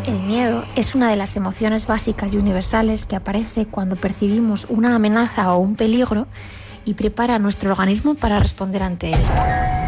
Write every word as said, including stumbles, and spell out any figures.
El miedo es una de las emociones básicas y universales que aparece cuando percibimos una amenaza o un peligro y prepara a nuestro organismo para responder ante él.